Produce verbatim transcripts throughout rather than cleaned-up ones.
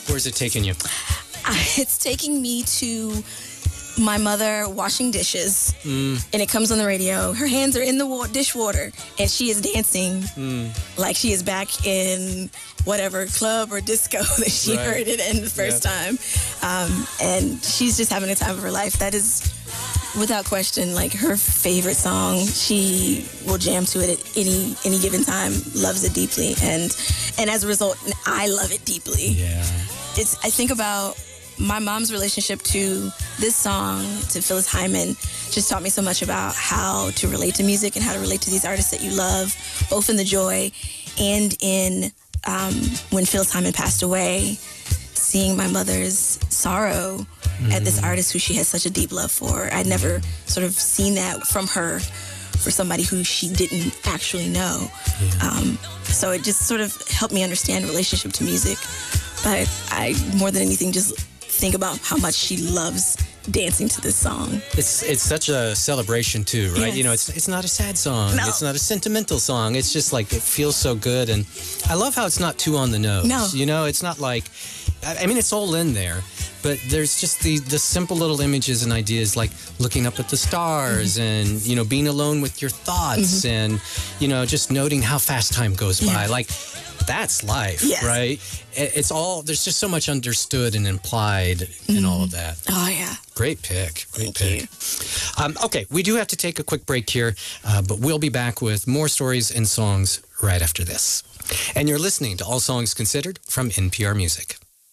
Where's it taking you? It's taking me to my mother washing dishes, mm. and it comes on the radio. Her hands are in the wa- dishwater, and she is dancing mm. like she is back in whatever club or disco that she right. heard it in the first yeah. time. Um, and she's just having the time of her life. That is, without question, like her favorite song. She will jam to it at any any given time, loves it deeply, and and as a result, I love it deeply. Yeah. It's, I think about my mom's relationship to this song, to Phyllis Hyman, just taught me so much about how to relate to music and how to relate to these artists that you love, both in the joy and in um, when Phyllis Hyman passed away, seeing my mother's sorrow mm. at this artist who she has such a deep love for. I'd never sort of seen that from her for somebody who she didn't actually know. Yeah. Um, so it just sort of helped me understand relationship to music. But I, more than anything, just think about how much she loves dancing to this song. It's it's such a celebration too, right? Yes. You know, it's it's not a sad song. No. It's not a sentimental song. It's just like it feels so good, and I love how it's not too on the nose. No. You know, it's not like, I mean, it's all in there, but there's just the the simple little images and ideas like looking up at the stars mm-hmm. and, you know, being alone with your thoughts mm-hmm. and, you know, just noting how fast time goes by. Yeah. Like, that's life, yes. right? It's all, there's just so much understood and implied in mm. all of that. Oh, yeah. Great pick. Great Thank pick. Um, okay, we do have to take a quick break here, uh, but we'll be back with more stories and songs right after this. And you're listening to All Songs Considered from N P R Music.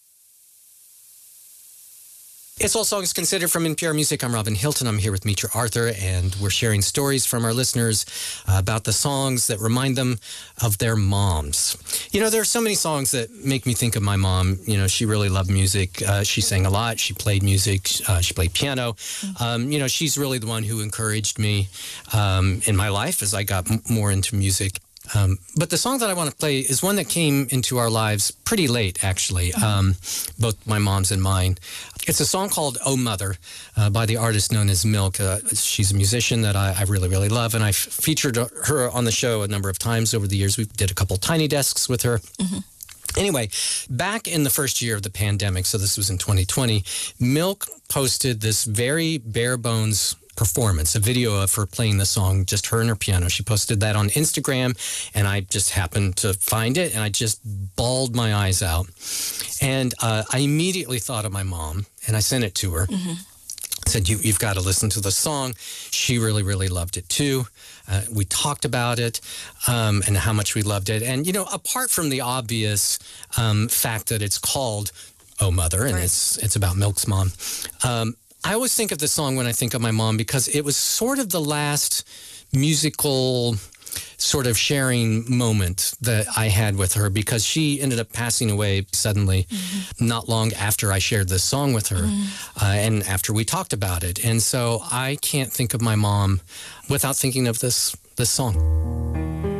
It's All Songs Considered from N P R Music. I'm Robin Hilton. I'm here with Mitra Arthur, and we're sharing stories from our listeners uh, about the songs that remind them of their moms. You know, there are so many songs that make me think of my mom. You know, she really loved music. Uh, she sang a lot. She played music. Uh, she played piano. Um, you know, she's really the one who encouraged me um, in my life as I got m- more into music. Um, but the song that I want to play is one that came into our lives pretty late, actually, um, both my mom's and mine. It's a song called Oh Mother uh, by the artist known as Milk. Uh, she's a musician that I, I really, really love, and I've featured her on the show a number of times over the years. We did a couple Tiny Desks with her. Mm-hmm. Anyway, back in the first year of the pandemic, so this was in twenty twenty, Milk posted this very bare bones performance, a video of her playing the song, just her and her piano. She posted that on Instagram, and I just happened to find it, and I just bawled my eyes out. And uh, I immediately thought of my mom, and I sent it to her. Mm-hmm. Said, you, you've got to listen to the song. She really, really loved it too. Uh, we talked about it um, and how much we loved it. And, you know, apart from the obvious um, fact that it's called Oh Mother, and right. it's it's about Milk's mom, um, I always think of the song when I think of my mom because it was sort of the last musical sort of sharing moment that I had with her, because she ended up passing away suddenly mm-hmm. not long after I shared this song with her mm-hmm. uh, and after we talked about it. And so I can't think of my mom without thinking of this this song.